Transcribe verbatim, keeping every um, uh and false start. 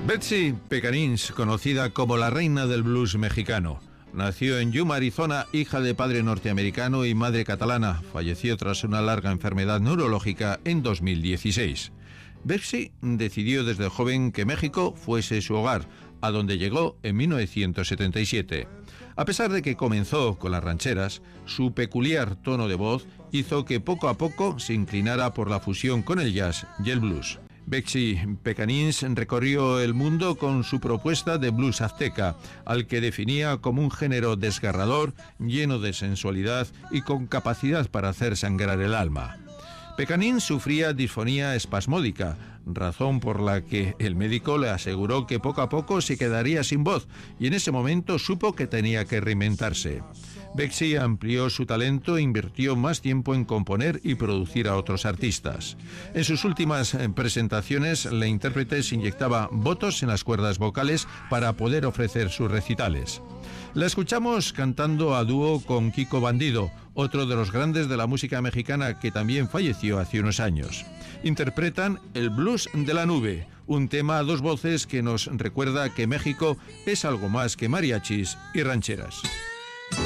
Betsy Pecanins, conocida como la reina del blues mexicano. Nació en Yuma, Arizona, hija de padre norteamericano y madre catalana. Falleció tras una larga enfermedad neurológica en dos mil dieciséis. Betsy decidió desde joven que México fuese su hogar, a donde llegó en mil novecientos setenta y siete. A pesar de que comenzó con las rancheras, su peculiar tono de voz hizo que poco a poco se inclinara por la fusión con el jazz y el blues. Betsy Pecanins recorrió el mundo con su propuesta de blues azteca, al que definía como un género desgarrador, lleno de sensualidad y con capacidad para hacer sangrar el alma. Pecanins sufría disfonía espasmódica, razón por la que el médico le aseguró que poco a poco se quedaría sin voz, y en ese momento supo que tenía que reinventarse. Betsy amplió su talento e invirtió más tiempo en componer y producir a otros artistas. En sus últimas presentaciones, la intérprete se inyectaba botox en las cuerdas vocales para poder ofrecer sus recitales. La escuchamos cantando a dúo con Kiko Bandido, otro de los grandes de la música mexicana que también falleció hace unos años. Interpretan el Blues de la Nube, un tema a dos voces que nos recuerda que México es algo más que mariachis y rancheras.